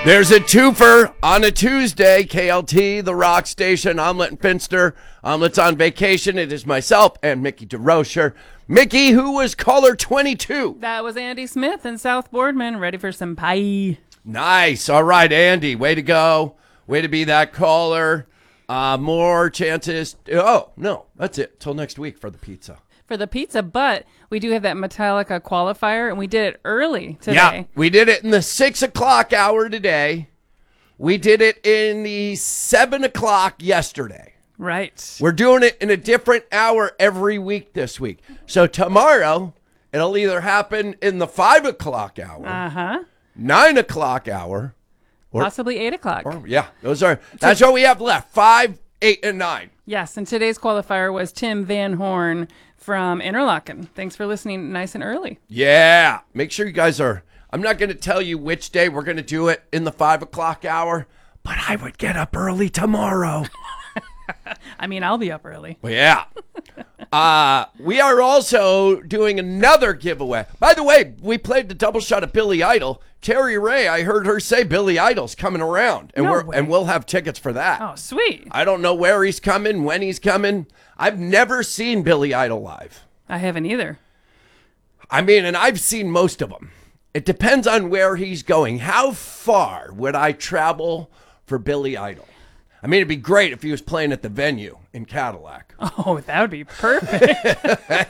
There's a twofer on a Tuesday. KLT, the rock station. Omelet and Finster. Omelet's on vacation. It is myself and Mickey DeRocher. Mickey, who was caller 22? That was Andy Smith in South Boardman. Ready for some pie. Nice. All right, Andy. Way to go. Way to be that caller. More chances. Oh, no. That's it. Till next week for the pizza. For the pizza, but we do have that Metallica qualifier, and we did it early today. Yeah, we did it in the 6 o'clock hour today. We did it in the 7 o'clock yesterday. Right. We're doing it in a different hour every week this week. So tomorrow, it'll either happen in the 5 o'clock hour, 9 o'clock hour, or possibly 8 o'clock. That's what we have left, 5, 8, and 9. Yes, and today's qualifier was Tim Van Horn from Interlaken. Thanks for listening nice and early. Yeah. Make sure you guys are, I'm not going to tell you which day we're going to do it in the 5 o'clock hour, but I would get up early tomorrow. I mean, I'll be up early. Well, yeah. We are also doing another giveaway. By the way, we played the double shot of Billy Idol. Terry Ray, I heard her say Billy Idol's coming around, and we'll have tickets for that. Oh, sweet. I don't know where he's coming, when he's coming. I've never seen Billy Idol live. I haven't either. I mean, and I've seen most of them. It depends on where he's going. How far would I travel for Billy Idol? I mean, it'd be great if he was playing at the venue in Cadillac. Oh, that would be perfect.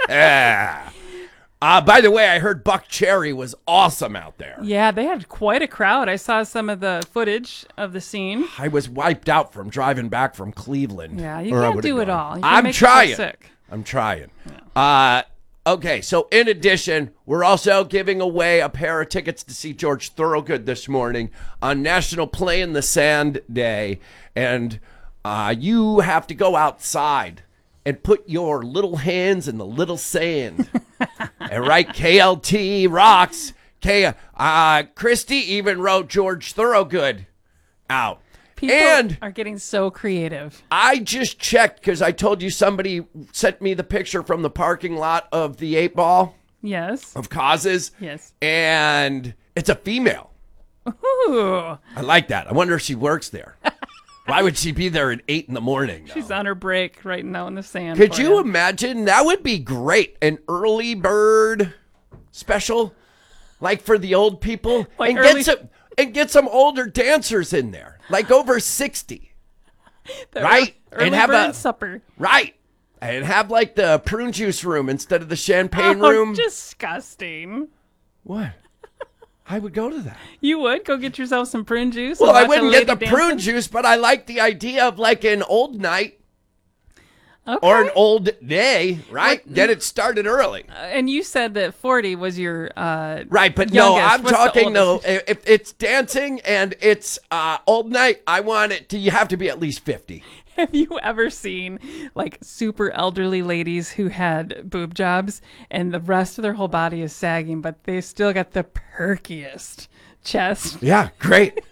By the way, I heard Buck Cherry was awesome out there. Yeah, they had quite a crowd. I saw some of the footage of the scene. I was wiped out from driving back from Cleveland. Yeah, you can't do it all. I'm trying. I'm trying. Yeah. Okay, so in addition, we're also giving away a pair of tickets to see George Thorogood this morning on National Play in the Sand Day. And you have to go outside and put your little hands in the little sand. And right, KLT rocks. Christy even wrote George Thorogood out. People are getting so creative. I just checked because I told you somebody sent me the picture from the parking lot of the 8 Ball. Yes. Of Causes. Yes. And it's a female. Ooh. I like that. I wonder if she works there. Why would she be there at 8 in the morning? Though? She's on her break right now in the sand. Could you imagine? That would be great. An early bird special, like for the old people. Like and get some older dancers in there, like over 60. Right? Early bird supper. Right. And have like the prune juice room instead of the champagne room. Disgusting. What? I would go to that. You would? Go get yourself some prune juice? Well, I wouldn't get the prune juice, but I like the idea of like an old night. Okay. Or an old day, right? Get it started early. And you said that 40 was your right, but youngest. No, I'm What's talking though. If it's dancing and it's old night, I want it to. You have to be at least 50. Have you ever seen like super elderly ladies who had boob jobs and the rest of their whole body is sagging, but they still got the perkiest chest? Yeah, great.